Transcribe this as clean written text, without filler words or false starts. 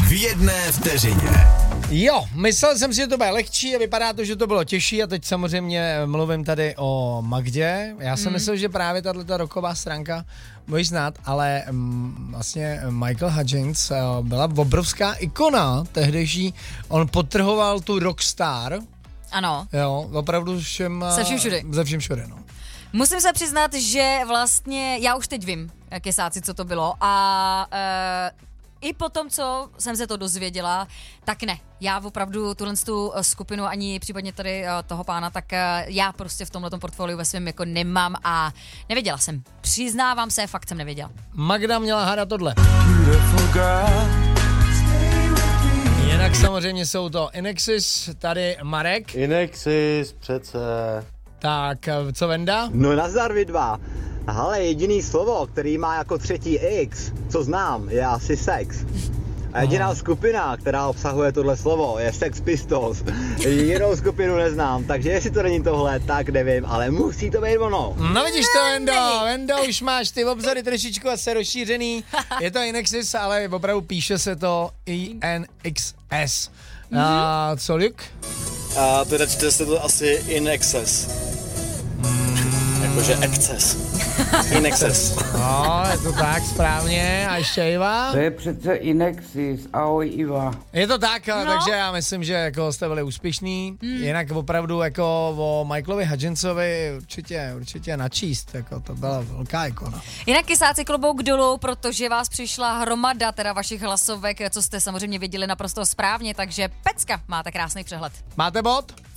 v jedné vteřině. Jo, myslel jsem si, že to bude lehčí a vypadá to, že to bylo těžší a teď samozřejmě mluvím tady o Magdě. Já jsem myslel, že právě tato roková stránka budeš znát, ale vlastně Michael Hutchins byla obrovská ikona tehdejší. On podtrhoval tu rockstar. Ano. Jo, opravdu Se vším všude. Ze vším všude, no. Musím se přiznat, že vlastně já už teď vím, kesáci, co to bylo a i po tom, co jsem se to dozvěděla, tak ne. Já opravdu tu skupinu ani případně tady toho pána, tak já prostě v tomhletom portfoliu ve svém jako nemám a nevěděla jsem. Přiznávám se, fakt jsem nevěděla. Magda měla hádat tohle. Jinak samozřejmě jsou to Inexis, tady Marek. Inexis, přece. Tak, co Venda? No nazdar vy dva. Ale jediný slovo, který má jako třetí X, co znám, je asi sex. A jediná skupina, která obsahuje tohle slovo, je Sex Pistols. Jinou skupinu neznám, takže jestli to není tohle, tak nevím, ale musí to být ono. No vidíš to, Vendo, už máš ty obzory trošičku asi rozšířený. Je to Inexis, ale opravdu píše se to INXS. Co, Luke? A teda čte se to asi in excess. Jakože excess. In excess. No, je to tak, správně. A ještě Iva? To je přece Inexis, ahoj Iva. Je to tak, takže já myslím, že jako jste byli úspěšní. Jinak opravdu jako o Michaelovi Hutchinsovi určitě načíst, jako to byla velká ikona. Jinak kysáci, klobouk dolů, protože vás přišla hromada teda vašich hlasovek, co jste samozřejmě viděli naprosto správně, takže pecka, máte krásný přehled. Máte bod?